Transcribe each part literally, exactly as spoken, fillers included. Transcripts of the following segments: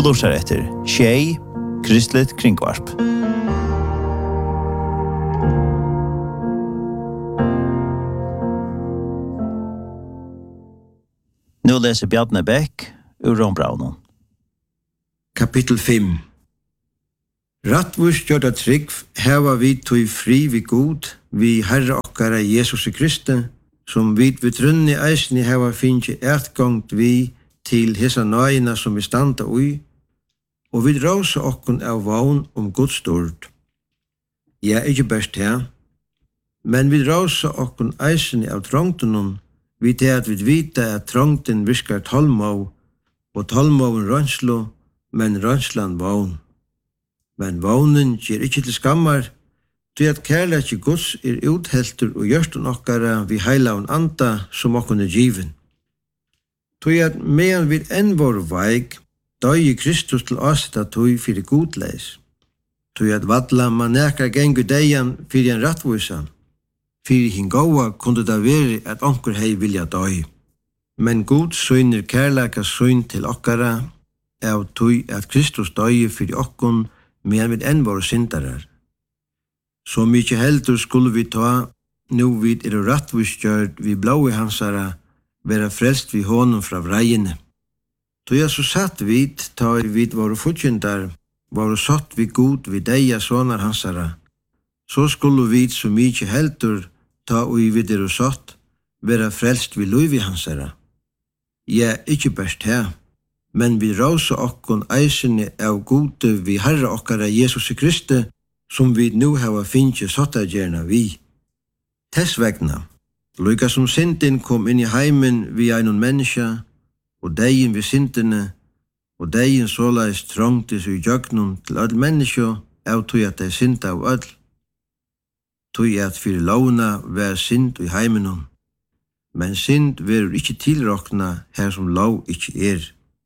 Du lortar etter Tjej, Kristligt Kringvarp. Nu leser Bjarne Bæk ur Rombraunen. Kapitel fem. Rattvus gjørda trygg heva vi tog fri vi god, vi Herre okkara Jesus Kristi, som vi vid trunni eisni heva finnje etgångt vi til hesa nøyina som vi standa ui, og vi råsa okkun av vogn om Guds stort. Ja, ikkje best her, men vi råsa okkun eisni av trongtunum, vi til at vi vita at trongten viskar tolmov, og tolmoven rønslo, men rønslan vogn. Men vognen gjer ikkje til skammar, til at kærleikje Guds er utheltur og gjørstun okkara vi heilaun anda som okkun er given. Til at medan vi enn vår veik, døy Kristus til oss da tog fyrir godleis. Til at vadla man nekar gengu deian fyrir en rattvusan. Fyrir hin gåa kunde det veri at onkur hei vilja døy. Men god søgner kærleika søgn til okkara, av tog at Kristus døy fyrir okkun, men vi enn våre syndarar. Så mykje heldur skulle vi ta, nu vid er rattvistgjørd vi blåi hansara, vera frelst vi honum fra vrejene. Då jeg så satt vid, ta vid våre futjendar, våre satt vi god vid deia sonar hansara, så skulle vi så mykje heldur ta og vid er satt, vera frelst vi luivi hansara. Ja, ikkje best her, men vi råsa okkon eisene av gode vi Herre okkara Jesus Kristi, som vi nu hava finnje sottagerna vi. Tess vegna, lukka som synden kom inn i heimen vi einon menneska, og degin vi syndene, og degin såleis trongtis i jøgnum til öll menneska, av tog at de synda av öll. Tog at fyrir lovna vær synd i heimenum, men synd verur ikkje tilrokna her som lov ikkje er.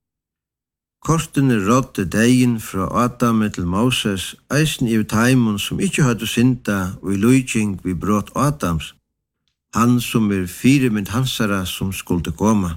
Kortene rådde degin fra Adam til Moses, eisen i teimun som ikkje hadde synda og i lujking vi brått Adams, han som er fire med hansara som skulle komme.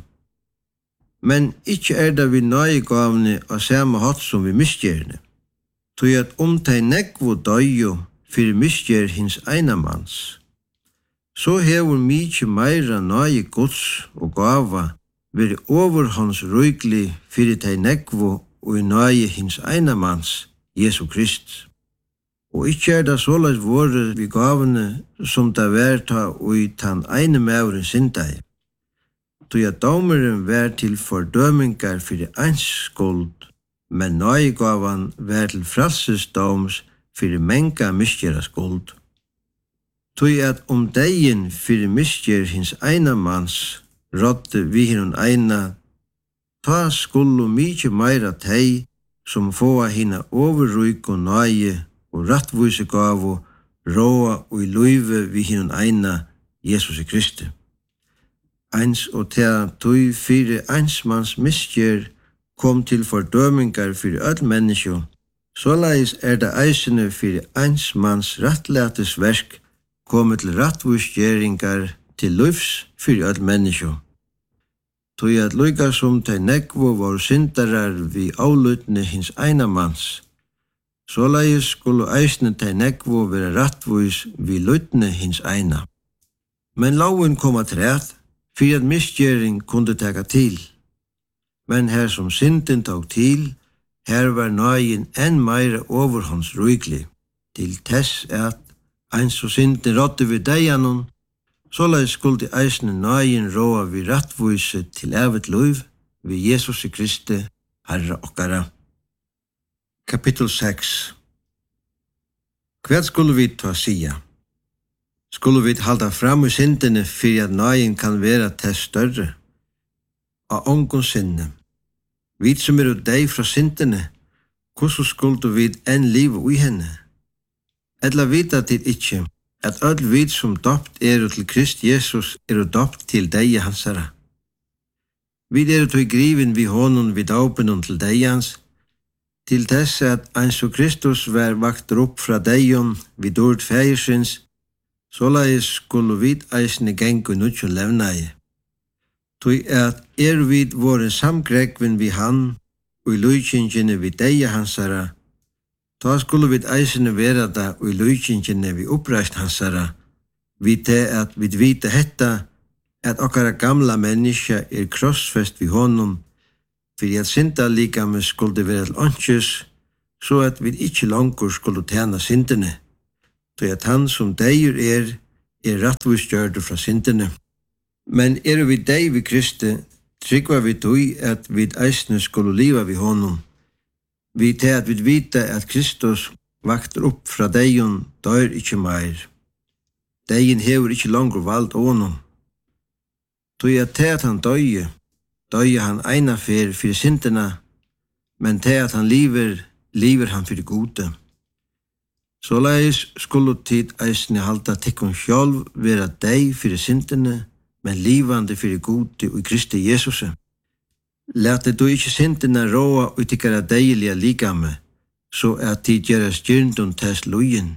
Men ikkje er det vi nøygavne og samme hatt som vi misgjerne. Tog at om tei nekvo døyo fyrir misgjer hins einamanns, så hever mykje meira nøye gods og gava veri overhånds røygli fyrir tei nekvo og i nøye hins einamanns, Jesu Krist. Og ikkje er det såleis våre vi gavene som det vær ta og i tann eine mauren sindai. Tog at domeren vær til fordømingar fyrir eins skuld, men nøye gavan vær til frelsesdoms fyrir menga misgjera skuld. Tog at om degin fyrir misgjer hins einamanns, rådde vi hinun eina, ta skullu mykje meira tei, som få hina overruyk og nøye og rattvise gavu, råa og i luive vi hinun eina, Jesus Kristi. Eins og ta tui fyrir einsmanns misgjer kom til fordømingar fyrir öll menneskjo, såleis er det eisene fyrir einsmanns rattlætes verk kommet til rattvisgjeringar til luivs fyrir öll menneskjo. Tog at lukka som tei nekvo var syndarar vi avlutne hins einamanns, såleis skulle eisne tei nekvo være rattvis vi lutne hins eina. Men loven kom at rætt, fyrir at misgjering kunde taka til. Men her som synden tok til, her var nøyen enn meira overhånds røygli, til tess at eins og synden rådde vi deianon, såleis skulle eisne nøyen råa vi rattvise til evet luiv vi Jesus Kristi, Herre okkara. Kapitel seks. Hva skulle vi ta sia? Skulle vi halda fram i syndene fyrir at nøyen kan vera tess større? Av ongon sinne. Vi som er deg fra syndene, hvordan skulle vi enn liv i henne? Etla vita til ikkje, at öll vid som dopt er til Krist Jesus er dopt til deie hansara. Vi er tog griven vi honom vid åpenen til deie hans, til tess at eins og Kristus var vakter opp fra deion vid ord feiersins, såleis skulle vid eisne gengu nutjon levnaie. Tog at er vid våre samgrekven vi han, og lykingene vi deie hansara, ta skulle vi eisene vera da og lykingene vi oppreist hansara, vi te at vi vite hetta, at okkara gamla menneska er krossfest vi honum, for at synda likame skulle være til åndsjes, så at vi ikkje langur skulle tjena syndene, så at han som deier er, er rattvisgjørd fra syndene. Men er vi dei vi Kristi, tryggva vi tui at vi eisne skulle liva vi honum. Vi te at vi vita at Kristus vakter opp fra deion, dør ikkje meir. Deien hever ikkje langur vald honum. Tui at te at han døye, døye han eina fer fyrir syndina, men te at han liver, liver han fyrir gode. Såleis skulle tid eisne halda tikkun sjálv vera dei fyrir syndina, men livande fyrir gode og Kristi Jesus. Lete du ikkje syndina råa og tikkara deilige ligame, så at tid gjera styrndun test lujen.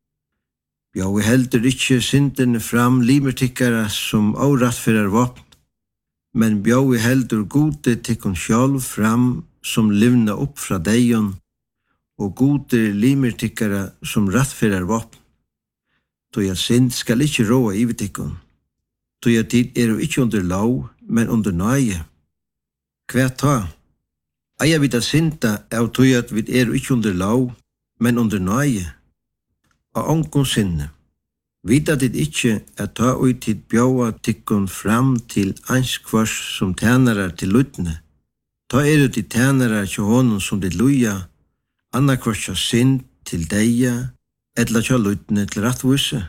Ja, vi heldur ikkje syndene fram limer tikkara som årattfører våpen, men bjau vi heldur gode tikkun sjálv fram som livna opp fra deion, og gode limer tikkara som rattfører våpen. Tog at synd skal ikkje råa i tikkun. Tog at tid er jo ikkje under lov, men under nøye. Hva ta? Eia vi da synda av tog at vi er jo ikkje under lov, men under nøye. Og ongon sinne. Vita dit ikkje at ta ui tid bjaua tikkun fram til anskvars som tænarar til lutne. Ta er jo til tænarar til honom som dit luja, annakvars til synd til deia, etla til lutne til rattvuse.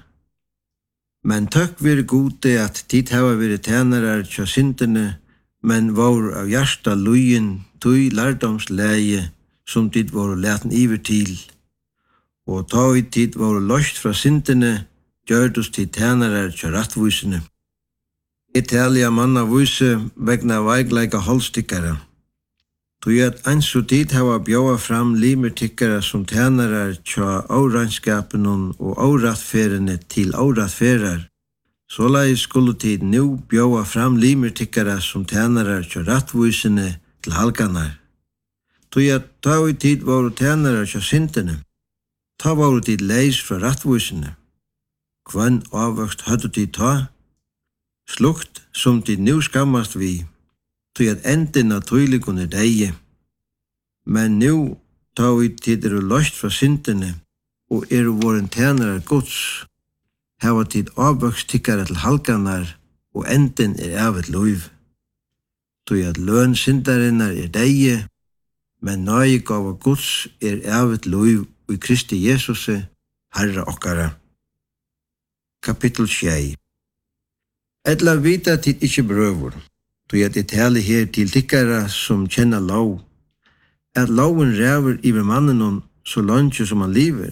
Men takk vire gode at tid hava vire tænarar til syndene, men var av hjärsta lujen tui lærdomsleie som tid var leten iver til. Og ta i tid var løst fra syndene, gjørdus til tænarar til rattvusene. Italia manna vuse vegna veikleika holstikkara. Tui at eins og tid hava bjóa fram limertikkara som tænarar til årannskapenun og årattferene til årattferar. Såleis skulle tid nu bjóa fram limertikkara som tænarar til rattvusene til halganar. Tui at ta i tid var tænarar til syndene, ta var tid leis fra rattvusene. Kvann avvøkst høttu tid ta? Slukt som tid nu skammast vi, tog at enden av tøylikun er deie. Men nu ta vi tid er løst fra syndene, og er våren tænarar gods. Hava tid avvøkst tikkara til halganar, og enden er evet luiv. Tog at løn syndarinnar er deie, men nøye gav av gods er evet luiv og Kristi Jesus, Herre okkara. Kapittel tjei. Etla vita tid ikkje brøvur, tog at det tale her til tikkara som kjenner lov, at loven ræver iver mannen så langt som han lever.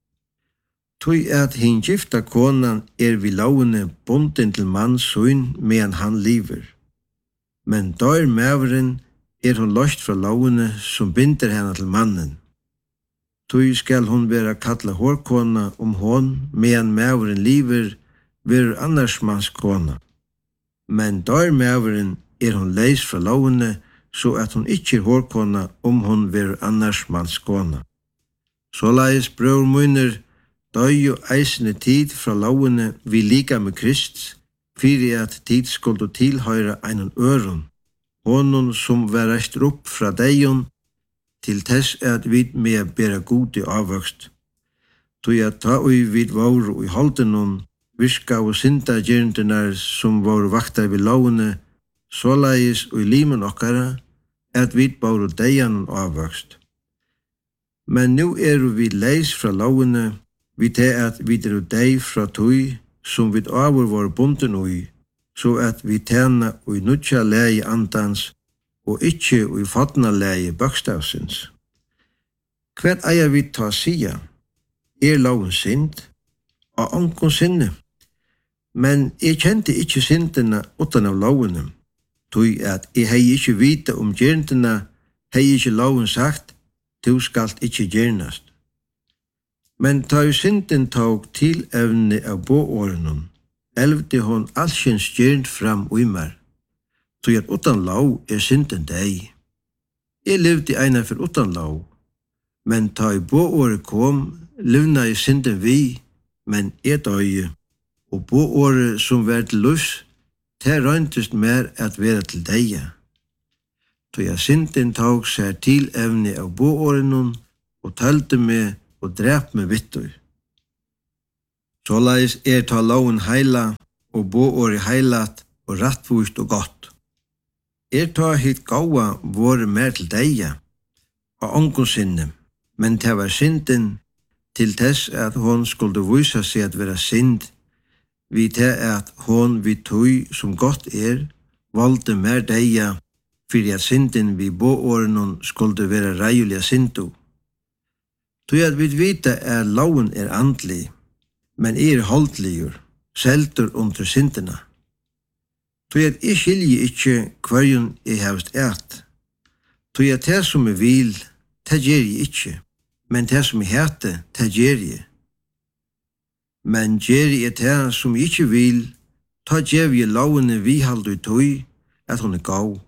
Tog at hin gifta konan er vi lovene bonden til manns søyn medan han lever. Men dør mæveren er hun løst fra lovene som binder henne til mannen. Tui skal hon vera kalla hårkona om hon, medan mæveren liver, ver annars manns kona. Men dør mæveren er hon leis fra lovene, så at hon ikkje er hårkona om hon ver annars manns kona. Såleis brøver munner, døy jo eisende tid fra lovene vi lika med Krist, fyrir at tid skulle tilhøyre einan øron, honon som var reist opp fra deion, til tess at vi med bera gode avvøkst. Tog at ta ui vid var og i holdenon, virka og synda gjerndene som var vakta ved lovene, såleis og i limen okkara, at vi bare deian avvøkst. Men nu er vi leis fra lovene, vi te at vi er dei fra tui, som vi avur var bunden ui, så at vi tjena ui nutja leie andans, og ikkje ui fatna leie bøkstavsins. Hver eier vi ta sia? Er loven synd? Og ongon sinne. Men jeg kjente ikkje syndene utan av lovene, tog at jeg hei ikkje vita om gjerndene, hei ikkje loven sagt, du skalt ikkje gjernast. Men ta jo synden tog til evne av båårenon, elvde hon allsjens gjernd fram uimar, tog at utan lov er synden deg. Jeg levde eina for utan lov, men ta i bååret kom, livna i synden vi, men jeg døye. Og bååret som var til lus, det røyntest mer at være til deia. Så jeg synden tog seg til evne av bååren og talte meg og drep meg vittur. Såleis er ta loven heila og bååret heilat og rattvust og godt. Er ta hit gaua våre mer til deia og ongon sinne, men det var synden til tess at hon skulle vise seg at være synd, vi til at hon vi tog som godt er, valgte mer deia, fyrir at synden vi bååren skulle være reiuliga syndu. Tog at vi vita at loven er andlig, men er holdligur, seltur under syndina. Tog at jeg skilje ikkje hverjun jeg hevst eit. Tog at det som jeg vil, det gjer jeg ikkje, men det som jeg hete, det gjer jeg. Men gjer jeg det som jeg ikkje vil, ta gjev jeg lovene vi halde ut tog, at hun er gav.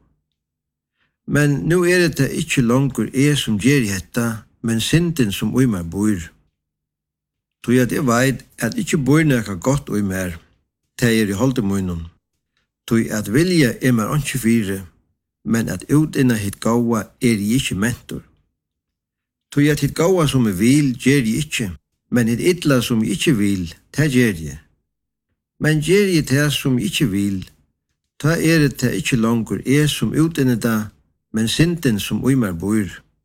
Men nu er det ikkje langur jeg som gjer jeg hetta, men synden som ui meg bor. Tog at jeg veit at ikkje bor nekka godt ui mer, det er i holde munnen. Tog at vilja er mer ikke fire, men at utinna hit gaua er jeg ikkje mentor. Tog at hit gaua som jeg vil, gjer jeg ikkje, men hit illa som jeg ikkje vil, det gjer jeg. Men gjer jeg det som jeg ikkje vil, ta er det ikkje langur er som utinna da, men synden som ui mer bor.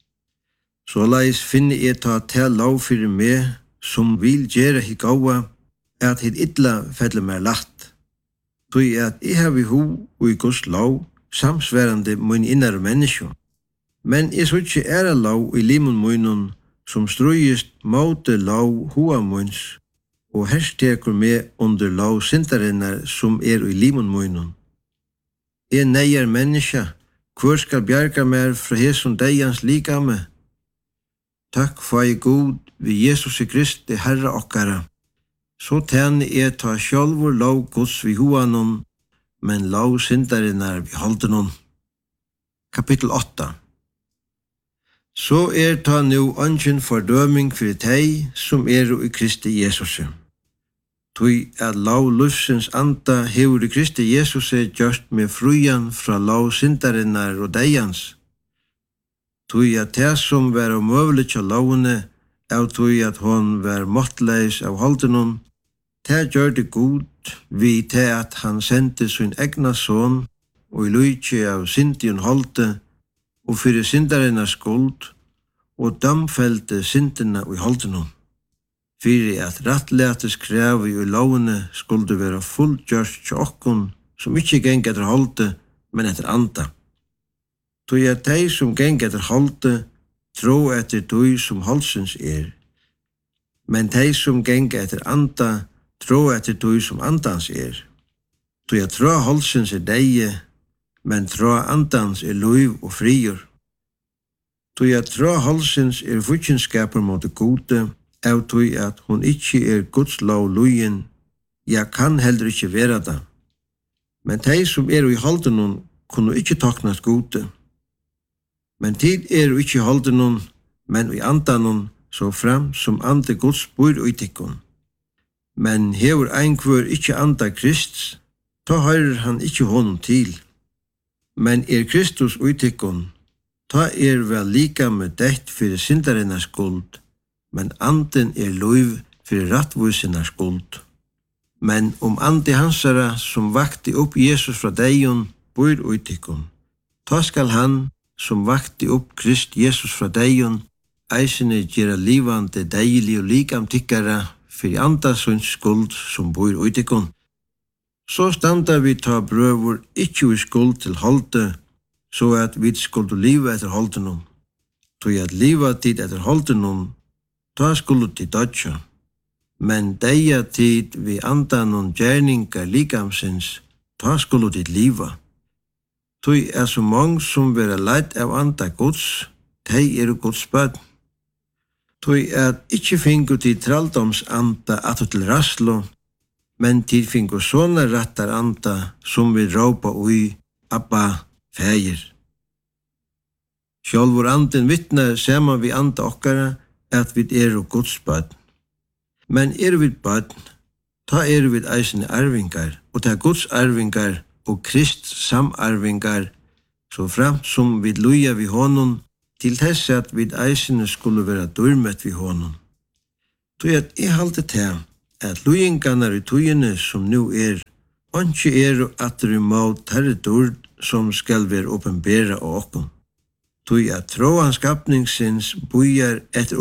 Såleis finner jeg ta til lov fyrir meg, som vil gjere hit gaua, at hit illa feller mer lagt. Tog at jeg har vi ho og i Guds lov, samsværande mun innare menneskje. Men jeg så ikke er lov i limon munnen, som strøyest måte lov hoa munns, og herstekur med under lov sintarinnar som er i limon munnen. Jeg neier menneske, hvor skal bjerga mer fra hesson deians likame? Takk for jeg god ved Jesus Kristi Herre okkara. Så tjene jeg ta sjálvur lov Guds vi hoanon, men lov syndarinnar vi holdenon. Kapittel åtta. Så er ta nu ønsken fordøming for teg som er i Kristi Jesus. Tui at lov lufsens anda hevur i Kristi Jesus gjørst med frujan fra lov syndarinnar og deians. Tui at det som var omøvelig til lovene, av tui at hon var måttleis av holdenon, det gjør det god vi til at han sendte sin egna son og i lykje av syndion holde og fyrir syndarinnas skuld og damfelte syndina i holdenon. Fyrir at rattleates krev i lovene skulle være fullgjørst til okkon som ikkje geng etter holde, men etter anda. Tui at dei som geng etter holde tro etter dui som holdsens er, men dei som geng etter anda tro etter dui som andans er. Tui at tro holdsens er deie, men tro andans er luiv og friur. Tui at tro holdsens er futjenskaper mot det gode, av tui at hon ikkje er Guds lov luien, ja kan heller ikkje vera da. Men dei som er i holdenon kunne ikkje taknast gode. Men tid er jo ikkje holdenon, men i andanon så fram som ande Guds bor utikon. Men hever einkvør ikkje anda Krist, ta høyrer han ikkje honom til. Men er Kristus utikon, ta er vel lika med dett fyrir syndarinnas skuld, men anden er loiv fyrir rattvusinnas skuld. Men om ande hansara som vakti opp Jesus fra deion bor utikon, ta skal han som vakti opp Krist Jesus fra deion, eisene gjera livande deilig og likam tykkara fyrir andasons skuld som bor utikon. Så standa vi ta brøvur ikkje i skuld til holde, så at vi skuldu liva etter holdenom. Tog at liva tid etter holdenom, ta skuldu til dodja. Men deia tid vi andanon gjerninga likamsins, ta skuldu til liva. Tog er så mange som vera leit av anda Guds, tei er Guds bød. Tog er ikkje fingu til traldoms anda at til raslo, men til fingu sånne rattar anda som vi råpa ui, Abba, Feir. Sjálvur anden vittnar saman vi anda okkara at vi er og Guds barn. Men er vi barn, ta er vi eisne arvingar, og ta Guds arvingar og Krist samarvingar, så framt som vi luja vi honom, til þess at vi eisne skulle vera durmet vi honom. Så at jeg halte til at lujingarna i tøyene som nu er, ikke er at det må terre dord som skal være åpenbæra av okkom. Tøy at tråan skapningsins bujar etter